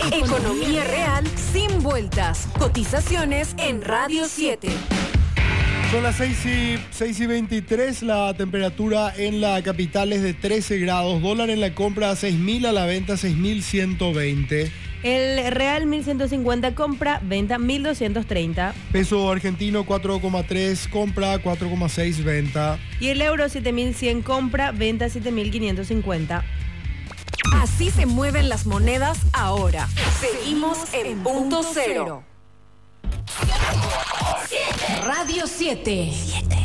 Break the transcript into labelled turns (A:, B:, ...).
A: Economía real sin vueltas. Cotizaciones en Radio 7.
B: Son las 6:23, la temperatura en la capital es de 13 grados, dólar en la compra a 6.000, a la venta 6.120.
C: El real 1.150 compra, venta 1.230.
B: Peso argentino 4,3 compra, 4,6 venta.
C: Y el euro 7.100 compra, venta 7.550.
A: Así se mueven las monedas ahora. Seguimos en punto cero. Radio 7.